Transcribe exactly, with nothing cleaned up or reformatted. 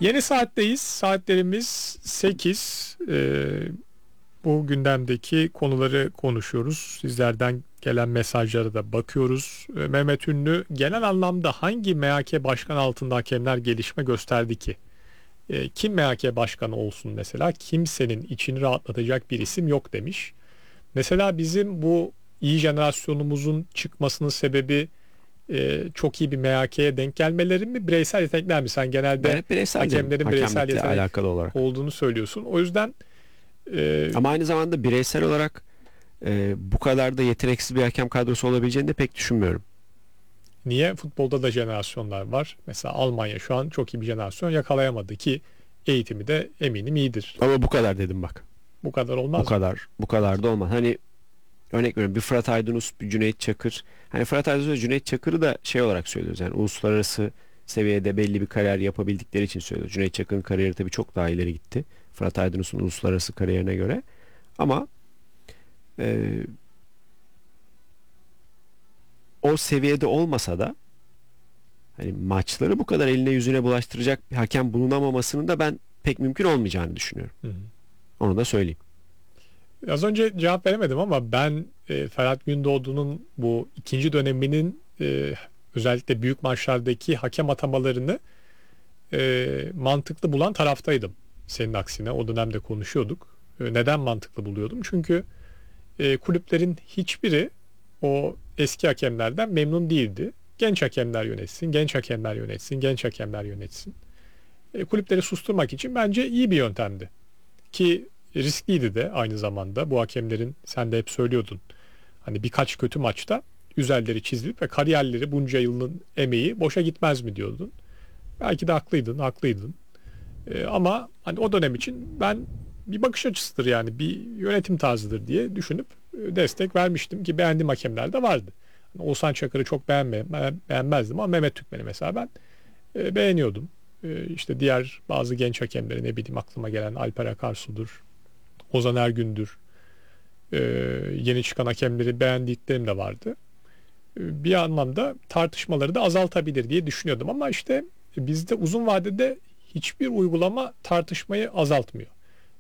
Yeni saatteyiz. Saatlerimiz sekiz. Ee, bu gündemdeki konuları konuşuyoruz. Sizlerden gelen mesajlara da bakıyoruz. Ee, Mehmet Ünlü, genel anlamda hangi M H K başkanı altında hakemler gelişme gösterdi ki? Ee, kim M H K başkanı olsun mesela? Kimsenin içini rahatlatacak bir isim yok demiş. Mesela bizim bu iyi jenerasyonumuzun çıkmasının sebebi e, çok iyi bir M H K'ye denk gelmeleri mi, bireysel yetenekler mi? Sen Ben genelde hep bireysel derim, hakemlerin bireysel hakemlikle yetenek alakalı olarak. olduğunu söylüyorsun. O yüzden e, Ama aynı zamanda bireysel olarak e, bu kadar da yeteneksiz bir hakem kadrosu olabileceğini de pek düşünmüyorum. niye? Futbolda da jenerasyonlar var. Mesela Almanya şu an çok iyi bir jenerasyon yakalayamadı ki eğitimi de eminim iyidir. Ama bu kadar dedim bak. Bu kadar Bu olmaz mı? kadar. Bu kadar da olmaz. Hani örnek veriyorum, bir Fırat Aydınus, bir Cüneyt Çakır. Hani Fırat Aydınus ve Cüneyt Çakır'ı da şey olarak söylüyoruz. Yani uluslararası seviyede belli bir kariyer yapabildikleri için söylüyoruz. Cüneyt Çakır'ın kariyeri tabii çok daha ileri gitti. Fırat Aydınus'un uluslararası kariyerine göre. Ama e, o seviyede olmasa da hani maçları bu kadar eline yüzüne bulaştıracak bir hakem bulunamamasının da ben pek mümkün olmayacağını düşünüyorum. Hı hı. Onu da söyleyeyim. Az önce cevap veremedim ama ben e, Ferhat Gündoğdu'nun bu ikinci döneminin e, özellikle büyük maçlardaki hakem atamalarını e, mantıklı bulan taraftaydım. Senin aksine o dönemde konuşuyorduk. E, neden mantıklı buluyordum? Çünkü e, kulüplerin hiçbiri o eski hakemlerden memnun değildi. Genç hakemler yönetsin, genç hakemler yönetsin, genç hakemler yönetsin. E, kulüpleri susturmak için bence iyi bir yöntemdi. Ki riskliydi de aynı zamanda. Bu hakemlerin, sen de hep söylüyordun, hani birkaç kötü maçta üzerleri çizilip ve kariyerleri, bunca yılın emeği boşa gitmez mi diyordun. Belki de haklıydın, haklıydın. E, ama hani o dönem için ben bir bakış açısıdır, yani bir yönetim tarzıdır diye düşünüp e, destek vermiştim ki beğendiğim hakemler de vardı. Hani Oğuzhan Çakır'ı çok beğenme, beğenmezdim ama Mehmet Türkmen'i mesela ben e, beğeniyordum. E, işte diğer bazı genç hakemleri, ne bileyim, aklıma gelen Alper Akarsu'dur, Ozan Ergün'dür. E, yeni çıkan hakemleri beğendiklerim de vardı. E, bir anlamda tartışmaları da azaltabilir diye düşünüyordum ama işte bizde uzun vadede hiçbir uygulama tartışmayı azaltmıyor.